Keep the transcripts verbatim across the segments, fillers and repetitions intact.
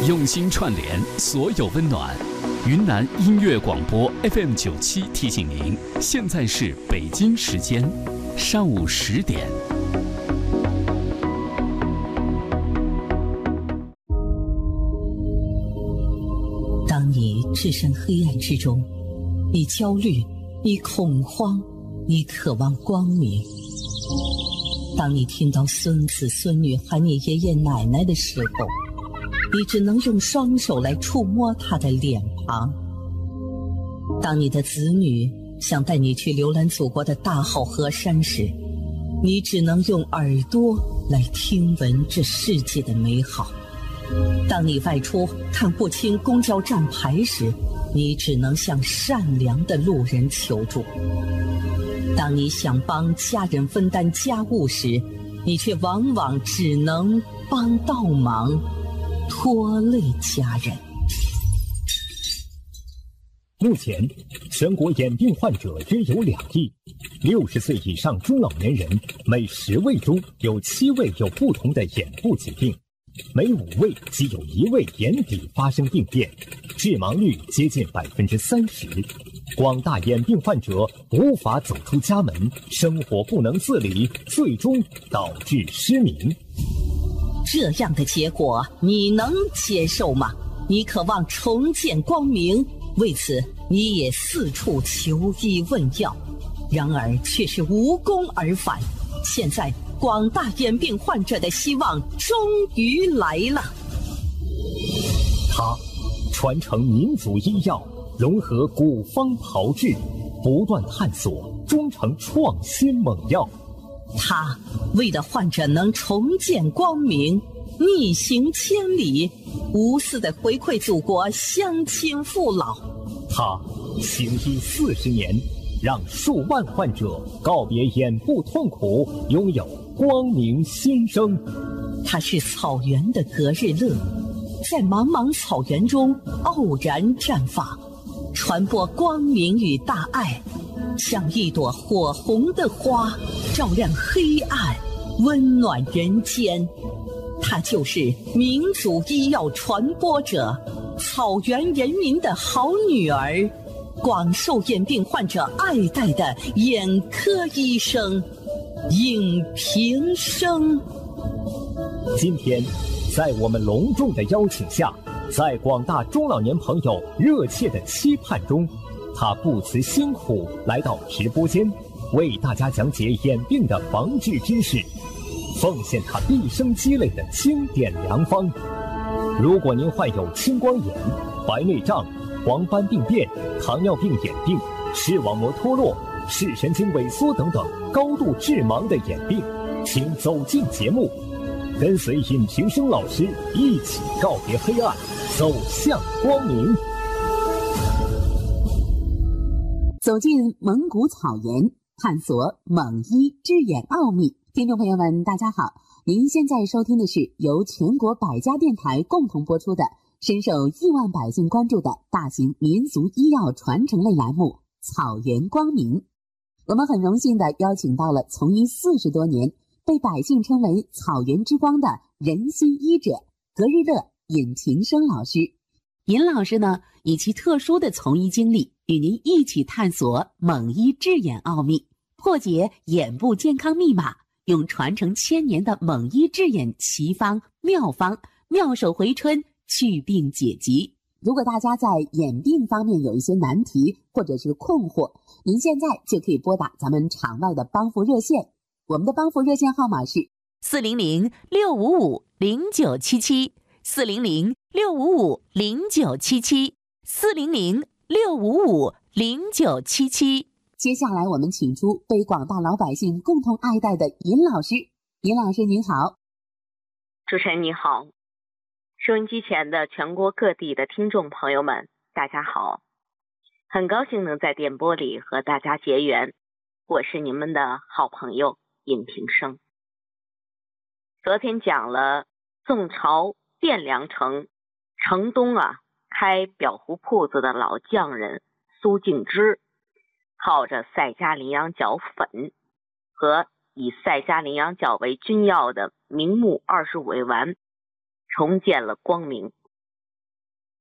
用心串联所有温暖。云南音乐广播 F M 九七提醒您，现在是北京时间上午十点。 当你置身黑暗之中，你焦虑，你恐慌，你渴望光明。当你听到孙子孙女喊你爷爷奶奶的时候，你只能用双手来触摸他的脸庞。当你的子女想带你去浏览祖国的大好河山时，你只能用耳朵来听闻这世界的美好。当你外出看不清公交站牌时，你只能向善良的路人求助。当你想帮家人分担家务时，你却往往只能帮倒忙，拖累家人。 目前，全国眼病患者约有两亿，六十岁以上中老年人每十位中有七位有不同的眼部疾病，每五位即有一位眼底发生病变，致盲率接近百分之三十。广大眼病患者无法走出家门，生活不能自理，最终导致失明。 这样的结果你能接受吗？你渴望重见光明，为此你也四处求医问药，然而却是无功而返。现在广大眼病患者的希望终于来了。 他传承民族医药，融合古方炮制，不断探索，终成创新猛药。 他为了患者能重见光明，逆行千里，无私的回馈祖国乡亲父老。 他行医四十年，让数万患者告别眼部痛苦，拥有光明新生。 他是草原的格日乐，在茫茫草原中傲然绽放，传播光明与大爱，像一朵火红的花，照亮黑暗，温暖人间。他就是民族医药传播者，草原人民的好女儿，广受眼病患者爱戴的眼科医生尹平生。 今天，在我们隆重的邀请下，在广大中老年朋友热切的期盼中，他不辞辛苦来到直播间，为大家讲解眼病的防治知识，奉献他毕生积累的经典良方。如果您患有青光眼、白内障、黄斑病变、糖尿病眼病、视网膜脱落、视神经萎缩等等高度致盲的眼病，请走进节目，跟随尹平生老师一起告别黑暗，走向光明。 走进蒙古草原，探索蒙医治眼奥秘。听众朋友们，大家好，您现在收听的是由全国百家电台共同播出的深受亿万百姓关注的大型民族医药传承类栏目《草原光明》。我们很荣幸地邀请到了从医四十多年，被百姓称为草原之光的人心医者格日乐尹平生老师。尹老师呢，以其特殊的从医经历，与您一起探索蒙医治眼奥秘，破解眼部健康密码，用传承千年的蒙医治眼奇方妙方，妙手回春，祛病解疾。如果大家在眼病方面有一些难题或者是困惑，您现在就可以拨打咱们场外的帮扶热线，我们的帮扶热线号码是四零零六五五零九七七，四零零六五五零九七七，四零零六五五零九七七。 接下来我们请出被广大老百姓共同爱戴的尹老师。尹老师您好。 主持人你好，收音机前的全国各地的听众朋友们大家好，很高兴能在电波里和大家结缘，我是你们的好朋友尹平生。昨天讲了宋朝汴梁城城东啊开裱糊铺子的老匠人苏敬之，靠着赛迦羚羊角粉和以赛迦羚羊角为君药的明目二十五味丸，重建了光明。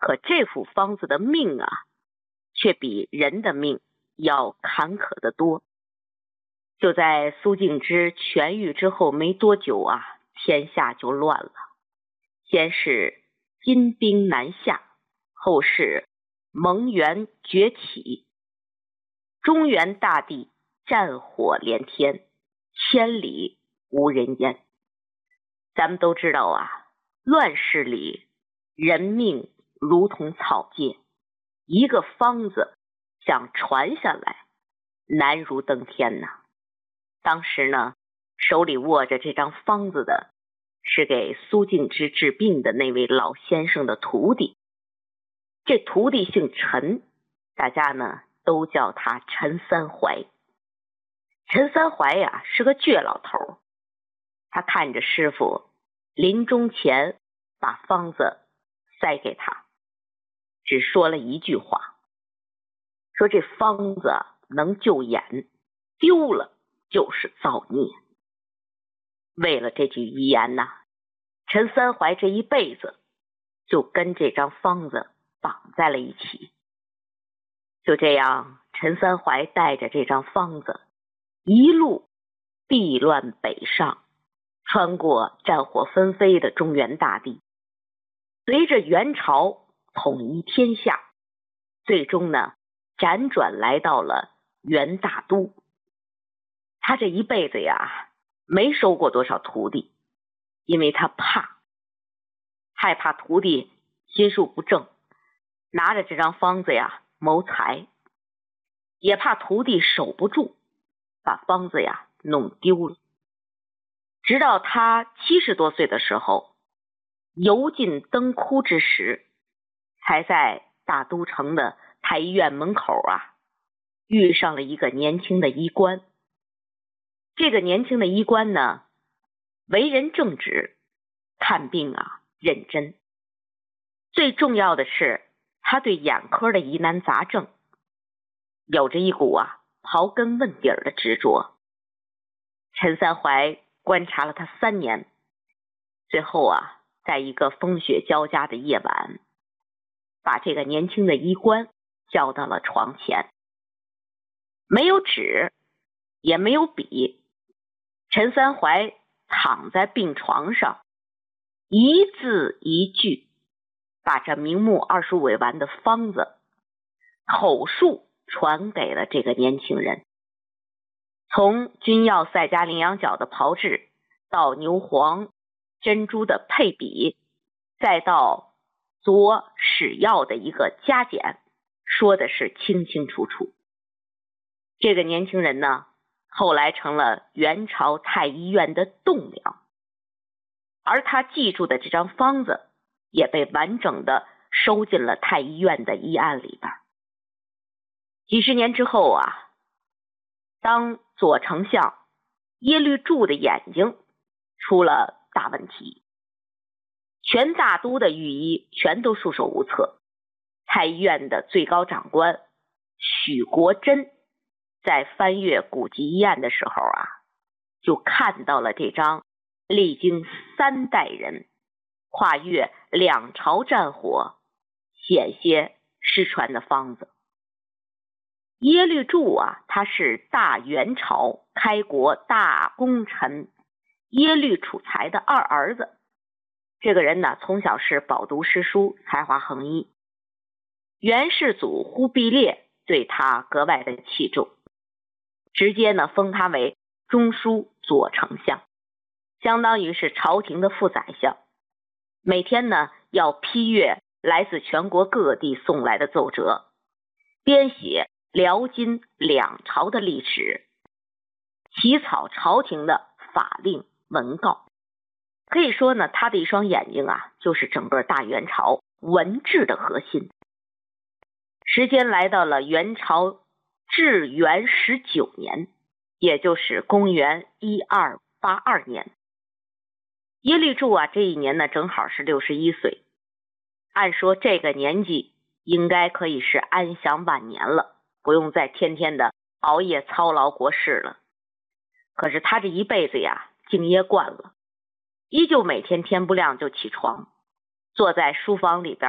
可这副方子的命啊，却比人的命要坎坷得多。就在苏敬之痊愈之后没多久啊，天下就乱了。先是金兵南下，后是蒙元崛起，中原大地战火连天，千里无人烟。咱们都知道啊，乱世里人命如同草芥，一个方子想传下来难如登天呐。当时呢，手里握着这张方子的是给苏敬之治病的那位老先生的徒弟。这徒弟姓陈，大家呢都叫他陈三槐。陈三槐呀、啊、是个倔老头，他看着师傅临终前把方子塞给他，只说了一句话，说这方子能救眼，丢了就是造孽。为了这句遗言呐、啊，陈三槐这一辈子就跟这张方子绑在了一起。就这样，陈三槐带着这张方子一路避乱北上，穿过战火纷飞的中原大地，随着元朝统一天下，最终呢辗转来到了元大都。他这一辈子呀没收过多少徒弟，因为他怕害怕徒弟心术不正，拿着这张方子呀谋财，也怕徒弟守不住，把方子呀弄丢了。直到他七十多岁的时候，油尽灯枯之时，才在大都城的太医院门口啊遇上了一个年轻的医官。这个年轻的医官呢，为人正直，看病啊认真，最重要的是他对眼科的疑难杂症有着一股啊刨根问底儿的执着。陈三槐观察了他三年，最后啊在一个风雪交加的夜晚，把这个年轻的医官叫到了床前。没有纸也没有笔，陈三槐躺在病床上，一字一句把这名目二十尾丸的方子口述传给了这个年轻人。从君药赛加羚羊角的炮制，到牛黄珍珠的配比，再到佐使药的一个加减，说的是清清楚楚。这个年轻人呢，后来成了元朝太医院的栋梁，而他记住的这张方子也被完整的收进了太医院的医案里边。几十年之后啊，当左丞相耶律柱的眼睛出了大问题，全大都的御医全都束手无策。太医院的最高长官许国珍在翻阅古籍医案的时候啊，就看到了这张历经三代人，跨越两朝战火，险些失传的方子。耶律柱啊，他是大元朝开国大功臣耶律楚材的二儿子。这个人呢，从小是饱读诗书，才华横溢。元世祖忽必烈对他格外的器重，直接呢封他为中书左丞相，相当于是朝廷的副宰相。每天呢要批阅来自全国各地送来的奏折，编写辽金两朝的历史，起草朝廷的法令文告。可以说呢，他的一双眼睛啊，就是整个大元朝文治的核心。时间来到了元朝至元十九年，也就是公元一二八二年。耶律柱啊，这一年呢正好是六十一岁。按说这个年纪应该可以是安享晚年了，不用再天天的熬夜操劳国事了。可是他这一辈子呀，敬业惯了，依旧每天天不亮就起床，坐在书房里边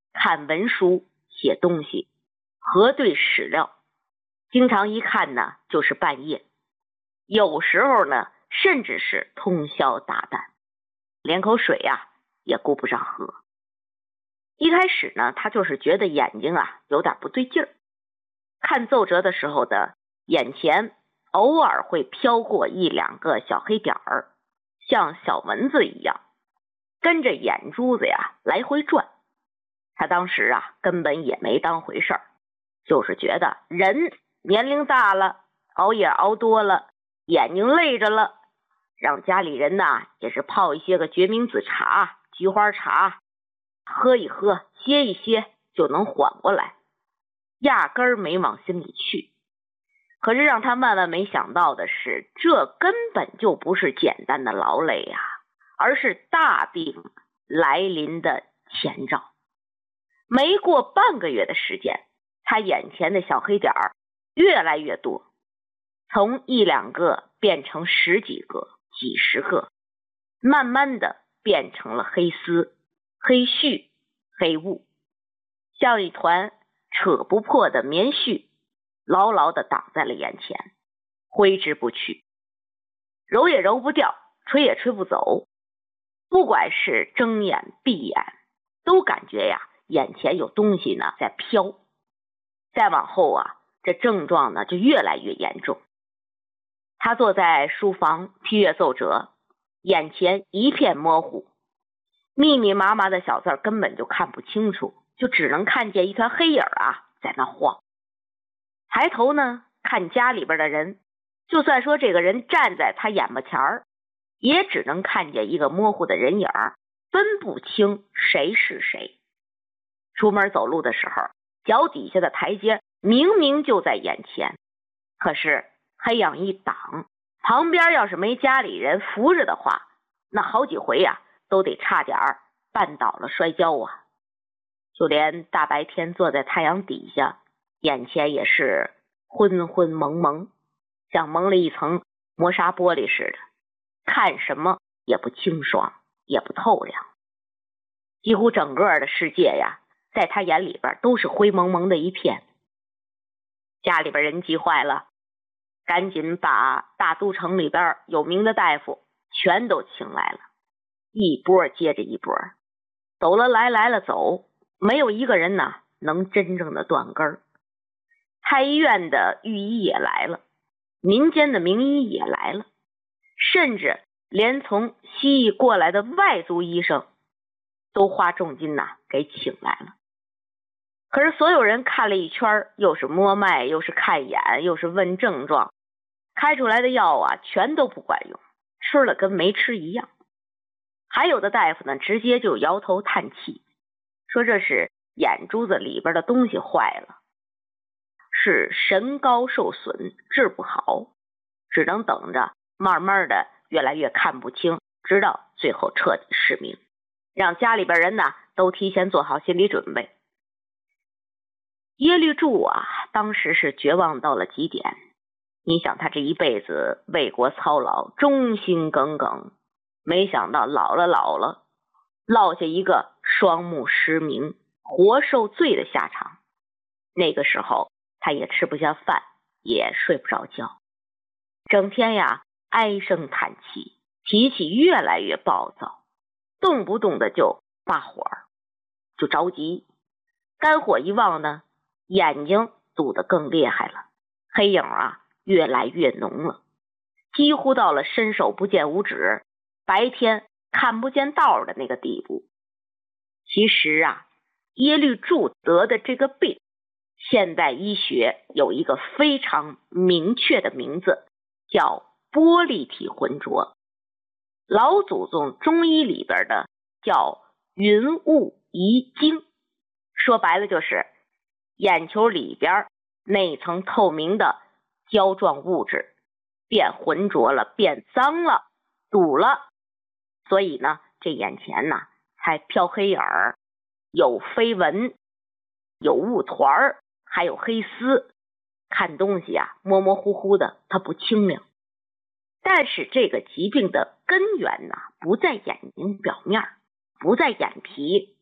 看文书、写东西、核对史料，经常一看呢就是半夜，有时候呢甚至是通宵达旦，连口水啊也顾不上喝。一开始呢，他就是觉得眼睛啊有点不对劲儿，看奏折的时候的眼前偶尔会飘过一两个小黑点儿，像小蚊子一样跟着眼珠子呀来回转。他当时啊根本也没当回事儿，就是觉得人年龄大了，熬夜熬多了，眼睛累着了，让家里人呐也是泡一些个决明子茶、菊花茶，喝一喝歇一歇就能缓过来，压根儿没往心里去。可是让他万万没想到的是，这根本就不是简单的劳累呀、啊，而是大病来临的前兆。没过半个月的时间，他眼前的小黑点儿越来越多，从一两个变成十几个、几十个，慢慢的变成了黑丝、黑絮、黑雾，像一团扯不破的棉絮，牢牢的挡在了眼前，挥之不去，揉也揉不掉，吹也吹不走。不管是睁眼闭眼，都感觉呀眼前有东西呢在飘。再往后啊，这症状呢就越来越严重。他坐在书房批阅奏折，眼前一片模糊，密密麻麻的小字根本就看不清楚，就只能看见一团黑影啊在那晃。抬头呢看家里边的人，就算说这个人站在他眼巴前儿，也只能看见一个模糊的人影，分不清谁是谁。出门走路的时候，脚底下的台阶明明就在眼前，可是黑影一挡，旁边要是没家里人扶着的话，那好几回呀、啊、都得差点绊倒了摔跤啊。就连大白天坐在太阳底下，眼前也是昏昏蒙蒙，像蒙了一层磨砂玻璃似的，看什么也不清爽，也不透亮。几乎整个的世界呀，在他眼里边都是灰蒙蒙的一片。家里边人急坏了，赶紧把大都城里边有名的大夫全都请来了，一波接着一波，走了来来了走，没有一个人呢能真正的断根儿。太医院的御医也来了，民间的名医也来了，甚至连从西医过来的外族医生都花重金呐给请来了。可是所有人看了一圈，又是摸脉，又是看眼，又是问症状，开出来的药啊全都不管用，吃了跟没吃一样。还有的大夫呢直接就摇头叹气，说这是眼珠子里边的东西坏了，是神高受损，治不好，只能等着慢慢的越来越看不清，直到最后彻底失明，让家里边人呢都提前做好心理准备。耶律柱啊当时是绝望到了极点，你想他这一辈子为国操劳，忠心耿耿，没想到老了老了落下一个双目失明，活受罪的下场。那个时候他也吃不下饭，也睡不着觉，整天呀唉声叹气，脾气越来越暴躁，动不动的就发火，就着急。肝火一旺呢，眼睛堵得更厉害了，黑影啊越来越浓了，几乎到了伸手不见五指，白天看不见道的那个地步。其实啊，耶律柱得的这个病，现代医学有一个非常明确的名字，叫玻璃体浑浊。老祖宗中医里边的叫云雾遗精，说白了就是眼球里边那层透明的胶状物质变浑浊了，变脏了，堵了，所以呢这眼前呢才飘黑影儿，有飞蚊，有雾团，还有黑丝，看东西啊模模糊糊的，它不清亮。但是这个疾病的根源呢不在眼睛表面，不在眼皮，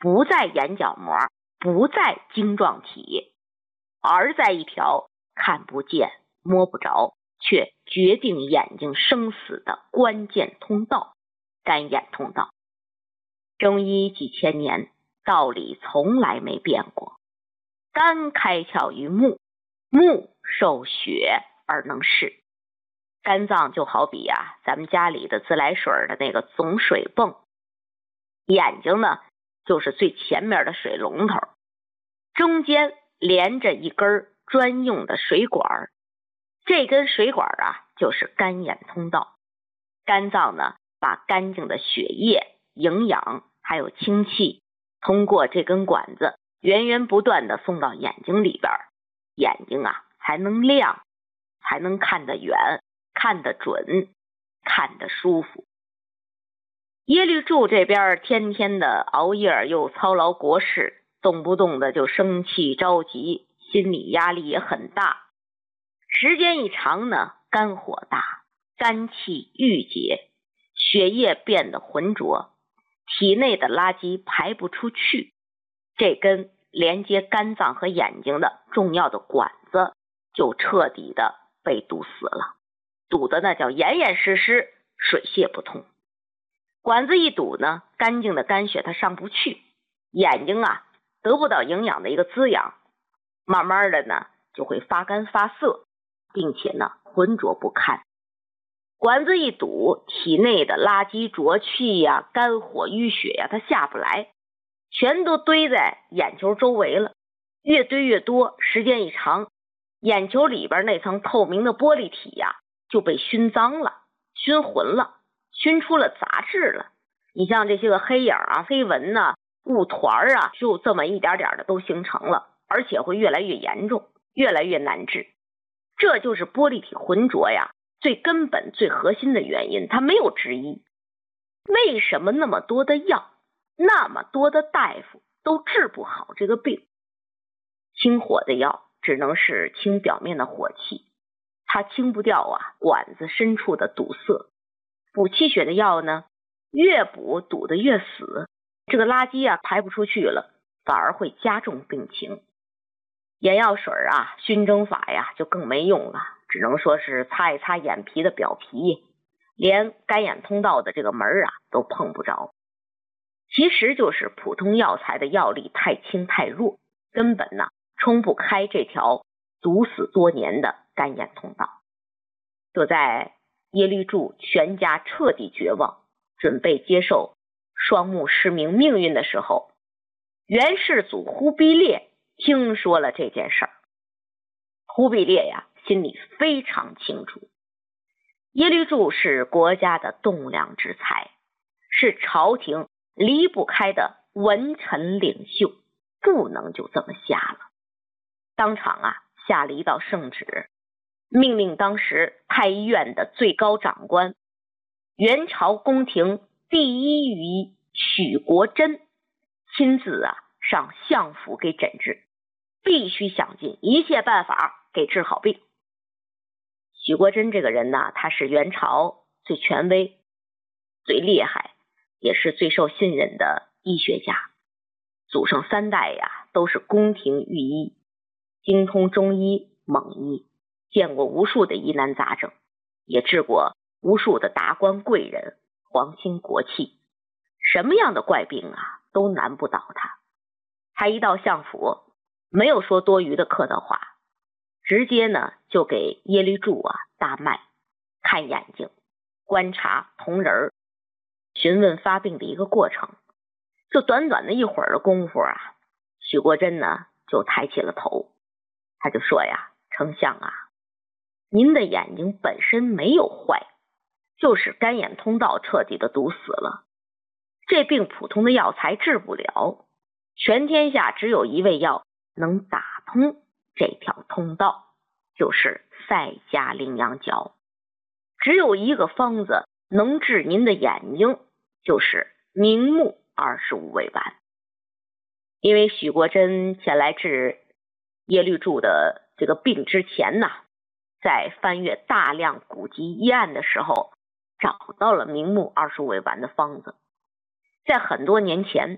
不在眼角膜，不在晶状体，而在一条看不见摸不着却决定眼睛生死的关键通道——干眼通道。中医几千年，道理从来没变过。肝开窍于目，目受血而能视。肝脏就好比啊，咱们家里的自来水的那个总水泵，眼睛呢就是最前面的水龙头，中间连着一根专用的水管，这根水管啊就是干眼通道。肝脏呢把干净的血液、营养还有氢气通过这根管子源源不断的送到眼睛里边，眼睛啊才能亮，才能看得远，看得准，看得舒服。耶律柱这边天天的熬夜又操劳国事，动不动的就生气着急，心理压力也很大。时间一长呢，肝火大，肝气郁结，血液变得浑浊，体内的垃圾排不出去，这根连接肝脏和眼睛的重要的管子就彻底的被堵死了，堵的那叫严严实实，水泄不通。管子一堵呢，干净的肝血它上不去，眼睛啊得不到营养的一个滋养，慢慢的呢就会发干发涩，并且呢浑浊不堪。管子一堵，体内的垃圾浊气呀、肝火淤血呀，它下不来，全都堆在眼球周围了，越堆越多，时间一长，眼球里边那层透明的玻璃体呀就被熏脏了，熏浑了，熏出了杂质了。你像这些个黑影啊、飞蚊呐、雾团啊，就这么一点点的都形成了，而且会越来越严重，越来越难治。这就是玻璃体浑浊呀最根本最核心的原因，它没有之一。为什么那么多的药，那么多的大夫都治不好这个病？清火的药只能是清表面的火气，它清不掉啊管子深处的堵塞。补气血的药呢，越补堵得越死，这个垃圾啊排不出去了，反而会加重病情。眼药水啊、熏蒸法呀就更没用了，只能说是擦一擦眼皮的表皮，连干眼通道的这个门啊都碰不着。其实就是普通药材的药力太轻太弱，根本呢冲不开这条堵死多年的干眼通道。就在耶律柱全家彻底绝望，准备接受双目失明命运的时候，元世祖忽必烈听说了这件事儿。忽必烈呀心里非常清楚，耶律柱是国家的栋梁之才，是朝廷离不开的文臣领袖，不能就这么下了。当场啊下了一道圣旨，命令当时太医院的最高长官，元朝宫廷第一御医许国珍亲自啊上相府给诊治，必须想尽一切办法给治好病。许国珍这个人呢，他是元朝最权威、最厉害，也是最受信任的医学家。祖上三代呀都是宫廷御医，精通中医、蒙医，见过无数的疑难杂症，也治过无数的达官贵人、皇亲国戚，什么样的怪病啊都难不倒他。他一到相府，没有说多余的客套话，直接呢就给耶律柱啊搭脉、看眼睛、观察瞳仁，询问发病的一个过程。就短短的一会儿的功夫啊，许国珍呢就抬起了头，他就说呀：丞相啊，您的眼睛本身没有坏，就是干眼通道彻底的堵死了，这病普通的药材治不了，全天下只有一味药能打通这条通道，就是赛加羚羊角。只有一个方子能治您的眼睛，就是明目二十五味丸。因为许国珍前来治耶律柱的这个病之前呢，在翻阅大量古籍医案的时候，找到了明目二十五味丸的方子。在很多年前，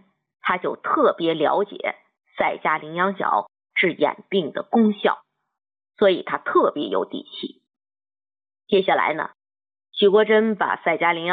他就特别了解赛迦羚羊角治眼病的功效，所以他特别有底气。接下来呢，许国珍把赛迦羚羊